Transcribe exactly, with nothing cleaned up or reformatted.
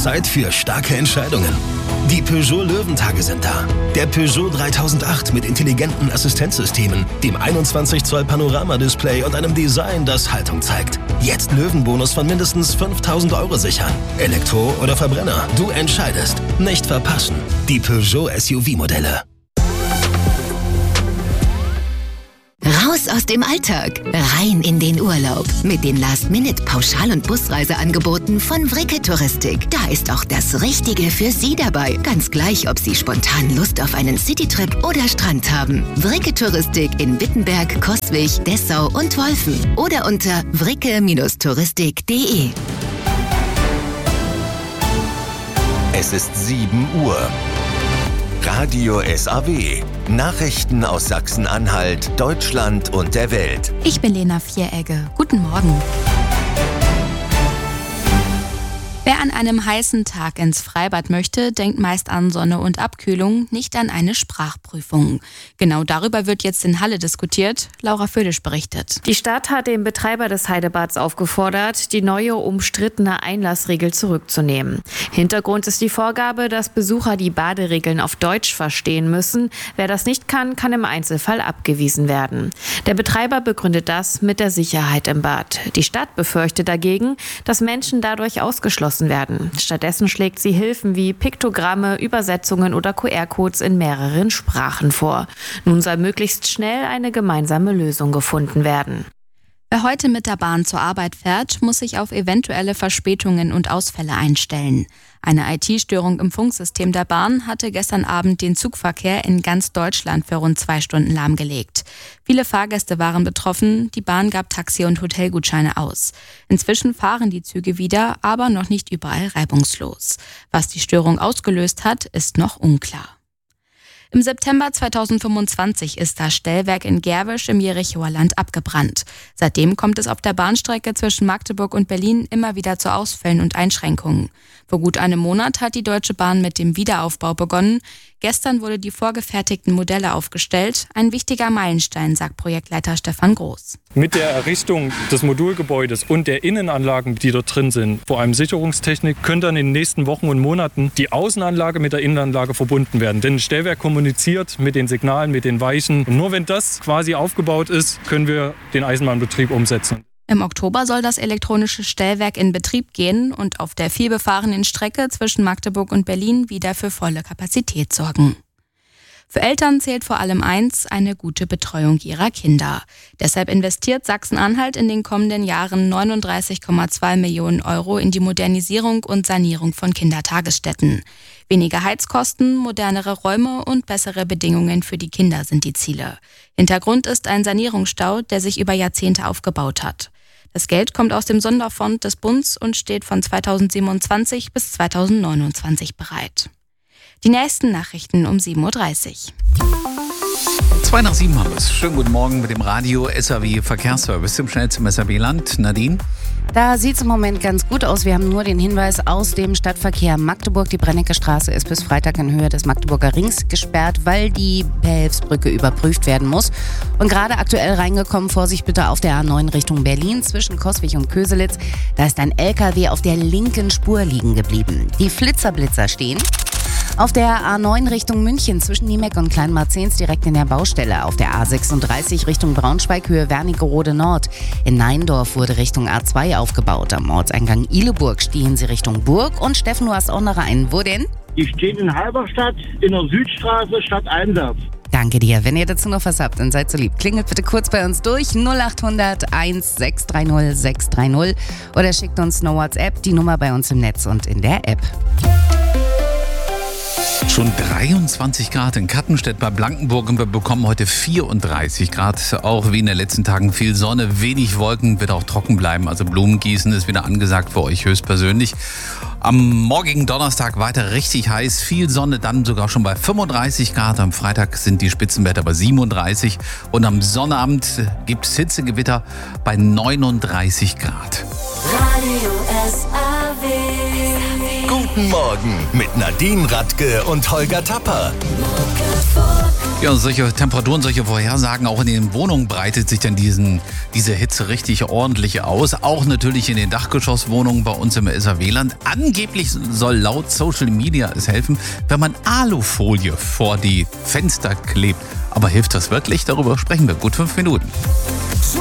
Zeit für starke Entscheidungen. Die Peugeot Löwentage sind da. Der Peugeot dreitausendacht mit intelligenten Assistenzsystemen, dem einundzwanzig Zoll Panoramadisplay und einem Design, das Haltung zeigt. Jetzt Löwenbonus von mindestens fünftausend Euro sichern. Elektro oder Verbrenner, du entscheidest. Nicht verpassen. Die Peugeot S U V-Modelle. Raus aus dem Alltag, rein in den Urlaub. Mit den Last-Minute-Pauschal- und Busreiseangeboten von Vricke Touristik. Da ist auch das Richtige für Sie dabei. Ganz gleich, ob Sie spontan Lust auf einen Citytrip oder Strand haben. Vricke Touristik in Wittenberg, Coswig, Dessau und Wolfen. Oder unter vricke Touristik punkt de. Es ist sieben Uhr. Radio S A W. Nachrichten aus Sachsen-Anhalt, Deutschland und der Welt. Ich bin Lena Vieregge. Guten Morgen. Wer an einem heißen Tag ins Freibad möchte, denkt meist an Sonne und Abkühlung, nicht an eine Sprachprüfung. Genau darüber wird jetzt in Halle diskutiert. Laura Födisch berichtet. Die Stadt hat den Betreiber des Heidebads aufgefordert, die neue umstrittene Einlassregel zurückzunehmen. Hintergrund ist die Vorgabe, dass Besucher die Baderegeln auf Deutsch verstehen müssen. Wer das nicht kann, kann im Einzelfall abgewiesen werden. Der Betreiber begründet das mit der Sicherheit im Bad. Die Stadt befürchtet dagegen, dass Menschen dadurch ausgeschlossen werden. Stattdessen schlägt sie Hilfen wie Piktogramme, Übersetzungen oder Q R-Codes in mehreren Sprachen vor. Nun soll möglichst schnell eine gemeinsame Lösung gefunden werden. Wer heute mit der Bahn zur Arbeit fährt, muss sich auf eventuelle Verspätungen und Ausfälle einstellen. Eine I T-Störung im Funksystem der Bahn hatte gestern Abend den Zugverkehr in ganz Deutschland für rund zwei Stunden lahmgelegt. Viele Fahrgäste waren betroffen, die Bahn gab Taxi- und Hotelgutscheine aus. Inzwischen fahren die Züge wieder, aber noch nicht überall reibungslos. Was die Störung ausgelöst hat, ist noch unklar. Im September zweitausendfünfundzwanzig ist das Stellwerk in Gerwisch im Jerichower Land abgebrannt. Seitdem kommt es auf der Bahnstrecke zwischen Magdeburg und Berlin immer wieder zu Ausfällen und Einschränkungen. Vor gut einem Monat hat die Deutsche Bahn mit dem Wiederaufbau begonnen. Gestern wurde die vorgefertigten Modelle aufgestellt. Ein wichtiger Meilenstein, sagt Projektleiter Stefan Groß. Mit der Errichtung des Modulgebäudes und der Innenanlagen, die dort drin sind, vor allem Sicherungstechnik, können dann in den nächsten Wochen und Monaten die Außenanlage mit der Innenanlage verbunden werden. Denn das Stellwerk kommuniziert mit den Signalen, mit den Weichen. Und nur wenn das quasi aufgebaut ist, können wir den Eisenbahnbetrieb umsetzen. Im Oktober soll das elektronische Stellwerk in Betrieb gehen und auf der vielbefahrenen Strecke zwischen Magdeburg und Berlin wieder für volle Kapazität sorgen. Für Eltern zählt vor allem eins, eine gute Betreuung ihrer Kinder. Deshalb investiert Sachsen-Anhalt in den kommenden Jahren neununddreißig Komma zwei Millionen Euro in die Modernisierung und Sanierung von Kindertagesstätten. Weniger Heizkosten, modernere Räume und bessere Bedingungen für die Kinder sind die Ziele. Hintergrund ist ein Sanierungsstau, der sich über Jahrzehnte aufgebaut hat. Das Geld kommt aus dem Sonderfonds des Bundes und steht von zweitausendsiebenundzwanzig bis zweitausendneunundzwanzig bereit. Die nächsten Nachrichten um sieben Uhr dreißig. Zwei nach sieben haben wir es. Schönen guten Morgen mit dem Radio S A W Verkehrsservice im Schnellsten S A W-Land. Nadine? Da sieht es im Moment ganz gut aus. Wir haben nur den Hinweis aus dem Stadtverkehr Magdeburg. Die Brennecke-Straße ist bis Freitag in Höhe des Magdeburger Rings gesperrt, weil die Behelfsbrücke überprüft werden muss. Und gerade aktuell reingekommen, Vorsicht bitte auf der A neun Richtung Berlin zwischen Coswig und Köselitz. Da ist ein L K W auf der linken Spur liegen geblieben. Die Flitzerblitzer stehen. Auf der A neun Richtung München zwischen Niemeck und Kleinmarzens direkt in der Baustelle. Auf der A sechsunddreißig Richtung Braunschweig Höhe Wernigerode Nord. In Neindorf wurde Richtung A zwei aufgebaut. Am Ortseingang Ihleburg stehen sie Richtung Burg. Und Steffen, du hast auch noch einen. Wo denn? Die stehen in Halberstadt in der Südstraße stadteinwärts. Danke dir. Wenn ihr dazu noch was habt, dann seid so lieb. Klingelt bitte kurz bei uns durch null acht hundert eins sechs drei null sechs drei null oder schickt uns eine WhatsApp, die Nummer bei uns im Netz und in der App. Schon dreiundzwanzig Grad in Kattenstedt bei Blankenburg und wir bekommen heute vierunddreißig Grad. Auch wie in den letzten Tagen viel Sonne, wenig Wolken, wird auch trocken bleiben. Also Blumengießen ist wieder angesagt für euch höchstpersönlich. Am morgigen Donnerstag weiter richtig heiß, viel Sonne, dann sogar schon bei fünfunddreißig Grad. Am Freitag sind die Spitzenwerte bei siebenunddreißig und am Sonnabend gibt es Hitzegewitter bei neununddreißig Grad. Radio S A W. Guten Morgen mit Nadine Radke und Holger Tapper. Ja, solche Temperaturen, solche Vorhersagen, auch in den Wohnungen breitet sich dann diesen, diese Hitze richtig ordentlich aus. Auch natürlich in den Dachgeschosswohnungen bei uns im S A W-Land. Angeblich soll laut Social Media es helfen, wenn man Alufolie vor die Fenster klebt. Aber hilft das wirklich? Darüber sprechen wir. Gut fünf Minuten. So